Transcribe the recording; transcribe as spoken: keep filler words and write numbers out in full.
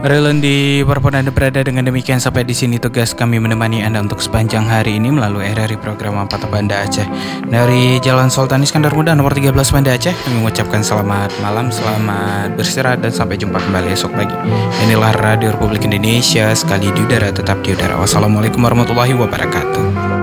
Relon di dimanapun Anda berada, dengan demikian sampai di sini tugas kami menemani Anda untuk sepanjang hari ini melalui R R I program Empat Banda Aceh. Dari Jalan Sultan Iskandar Muda nomor tiga belas Banda Aceh, kami mengucapkan selamat malam, selamat beristirahat dan sampai jumpa kembali esok pagi. Inilah Radio Republik Indonesia, sekali di udara tetap di udara. Wassalamualaikum warahmatullahi wabarakatuh.